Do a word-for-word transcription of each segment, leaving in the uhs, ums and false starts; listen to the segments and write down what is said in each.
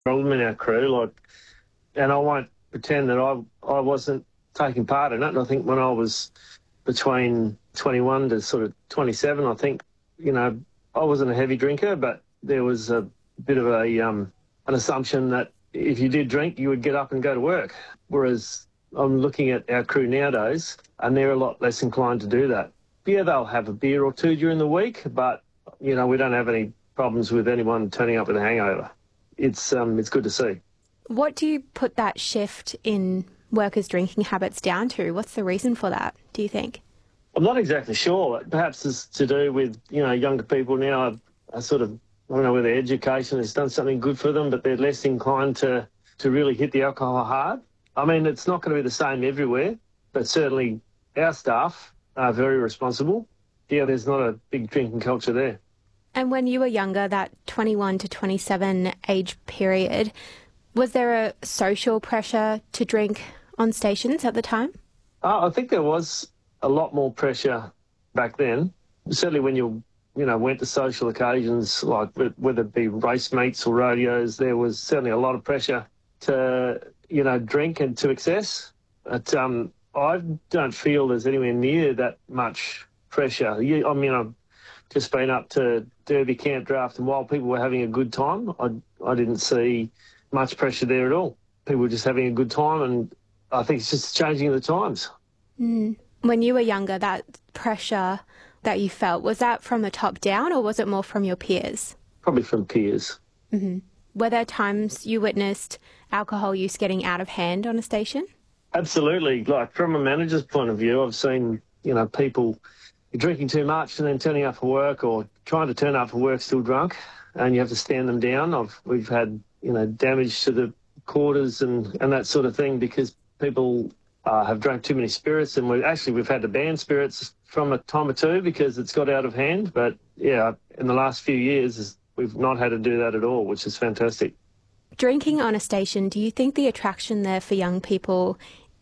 problem in our crew, like, and I won't pretend that I I wasn't taking part in it. And I think when I was between twenty-one to sort of twenty-seven, I think, you know, I wasn't a heavy drinker, but there was a bit of a um, an assumption that if you did drink, you would get up and go to work. Whereas I'm looking at our crew nowadays, and they're a lot less inclined to do that. Yeah, they'll have a beer or two during the week, but, you know, we don't have any problems with anyone turning up with a hangover. It's um, it's good to see. What do you put that shift in workers' drinking habits down to? What's the reason for that, do you think? I'm not exactly sure. Perhaps it's to do with, you know, younger people now are, are sort of, I don't know whether education has done something good for them, but they're less inclined to, to really hit the alcohol hard. I mean, it's not going to be the same everywhere, but certainly our staff are very responsible. Yeah, there's not a big drinking culture there. And when you were younger, that twenty-one to twenty-seven age period, was there a social pressure to drink on stations at the time? Uh, I think there was a lot more pressure back then. Certainly when you, you know, went to social occasions, like whether it be race meets or rodeos, there was certainly a lot of pressure to, you know, drink and to excess. But um, I don't feel there's anywhere near that much pressure. You, I mean, I've just been up to Derby Camp Draft, and while people were having a good time, I, I didn't see much pressure there at all. People were just having a good time, and I think it's just changing of the times. Mm. When you were younger, that pressure that you felt, was that from the top down or was it more from your peers? Probably from peers. Mm-hmm. Were there times you witnessed alcohol use getting out of hand on a station? Absolutely. Like, from a manager's point of view, I've seen, you know, people drinking too much and then turning up for work, or trying to turn up for work still drunk, and you have to stand them down. I've, we've had, you know, damage to the quarters and, and that sort of thing because people uh, have drank too many spirits, and we actually we've had to ban spirits from a time or two because it's got out of hand. But, yeah, in the last few years, we've not had to do that at all, which is fantastic. Drinking on a station, do you think the attraction there for young people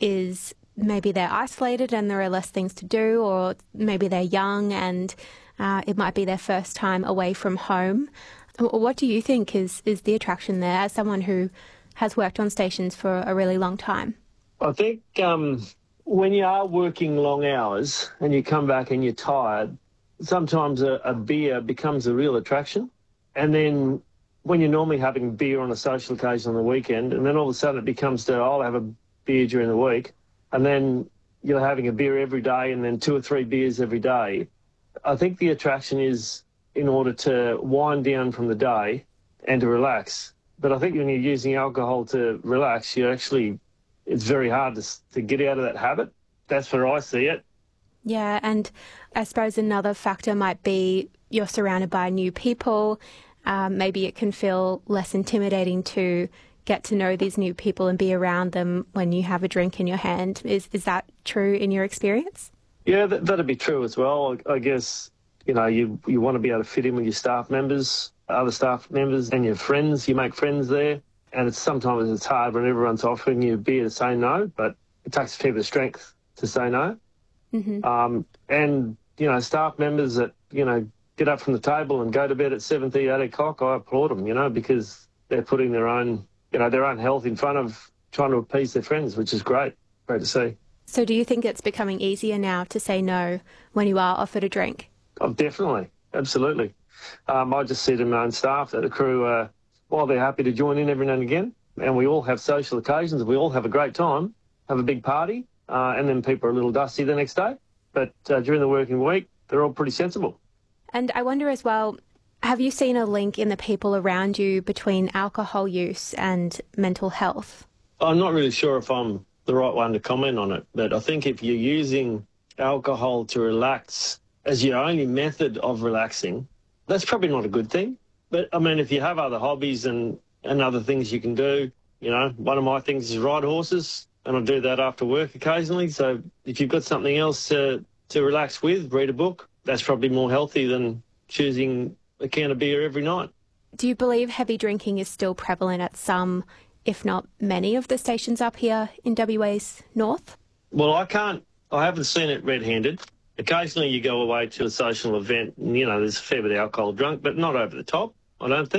is maybe they're isolated and there are less things to do, or maybe they're young and uh, it might be their first time away from home? What do you think is, is the attraction there as someone who has worked on stations for a really long time? I think um, when you are working long hours and you come back and you're tired, sometimes a, a beer becomes a real attraction. And then when you're normally having beer on a social occasion on the weekend, and then all of a sudden it becomes to, I'll have a beer during the week, and then you're having a beer every day and then two or three beers every day. I think the attraction is in order to wind down from the day and to relax. But I think when you're using alcohol to relax, you actually, it's very hard to, to get out of that habit. That's where I see it. Yeah, and I suppose another factor might be you're surrounded by new people. Um, maybe it can feel less intimidating to get to know these new people and be around them when you have a drink in your hand. Is is that true in your experience? Yeah, that, that'd be true as well. I, I guess, you know, you you want to be able to fit in with your staff members, other staff members and your friends. You make friends there. And it's sometimes it's hard when everyone's offering you a beer to say no, but it takes a fair bit of strength to say no. Mm-hmm. Um, and, you know, staff members that, you know, get up from the table and go to bed at seven thirty, eight o'clock, I applaud them, you know, because they're putting their own, you know, their own health in front of trying to appease their friends, which is great. Great to see. So do you think it's becoming easier now to say no when you are offered a drink? Oh, definitely. Absolutely. Um, I just see to my own staff that the crew, uh, while they're happy to join in every now and again, and we all have social occasions, we all have a great time, have a big party, uh, and then people are a little dusty the next day. But uh, during the working week, they're all pretty sensible. And I wonder as well, have you seen a link in the people around you between alcohol use and mental health? I'm not really sure if I'm the right one to comment on it, but I think if you're using alcohol to relax as your only method of relaxing, that's probably not a good thing. But, I mean, if you have other hobbies and, and other things you can do, you know, one of my things is ride horses, and I do that after work occasionally. So if you've got something else to, to relax with, read a book, that's probably more healthy than choosing a can of beer every night. Do you believe heavy drinking is still prevalent at some, if not many, of the stations up here in W A's north? Well, I can't, I haven't seen it red-handed. Occasionally you go away to a social event and, you know, there's a fair bit of alcohol drunk, but not over the top, I don't think.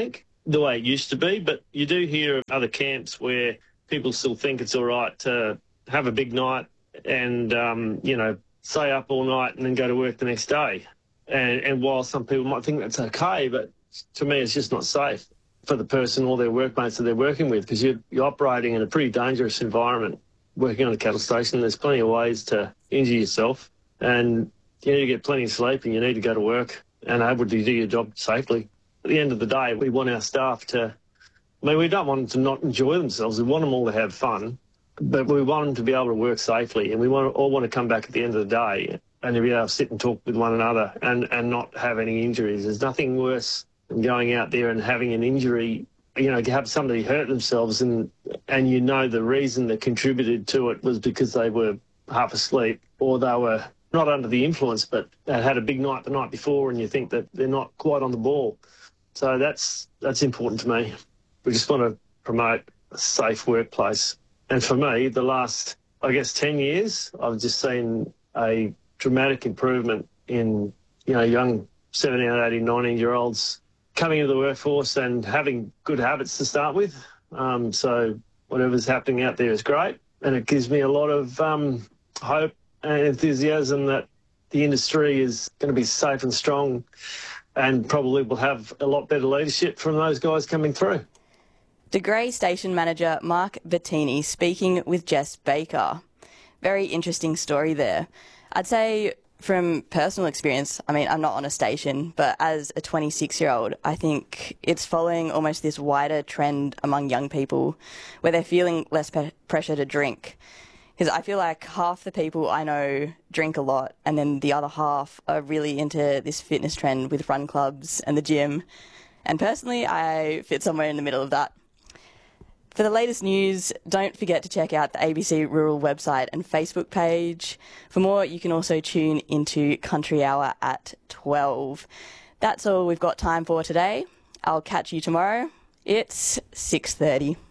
the way it used to be, but you do hear of other camps where people still think it's all right to have a big night and, um, you know, stay up all night and then go to work the next day. And, and while some people might think that's okay, but to me it's just not safe for the person or their workmates that they're working with, because you're, you're operating in a pretty dangerous environment working on a cattle station. There's plenty of ways to injure yourself, and you need to get plenty of sleep and you need to go to work and able to do your job safely. At the end of the day, we want our staff to, I mean, we don't want them to not enjoy themselves. We want them all to have fun, but we want them to be able to work safely, and we want all want to come back at the end of the day and to be able to sit and talk with one another and, and not have any injuries. There's nothing worse than going out there and having an injury, you know, have somebody hurt themselves and and you know the reason that contributed to it was because they were half asleep or they were not under the influence, but they had a big night the night before and you think that they're not quite on the ball. So that's that's important to me. We just want to promote a safe workplace. And for me, the last, I guess, ten years, I've just seen a dramatic improvement in, you know, young seventeen, eighteen, nineteen-year-olds coming into the workforce and having good habits to start with. Um, so whatever's happening out there is great. And it gives me a lot of um, hope and enthusiasm that the industry is going to be safe and strong, and probably will have a lot better leadership from those guys coming through. De Grey Station Manager Mark Bettini speaking with Jess Baker. Very interesting story there. I'd say from personal experience, I mean, I'm not on a station, but as a twenty-six-year-old, I think it's following almost this wider trend among young people where they're feeling less pe- pressure to drink. Because I feel like half the people I know drink a lot, and then the other half are really into this fitness trend with run clubs and the gym. And personally, I fit somewhere in the middle of that. For the latest news, don't forget to check out the A B C Rural website and Facebook page. For more, you can also tune into Country Hour at twelve. That's all we've got time for today. I'll catch you tomorrow. It's six thirty.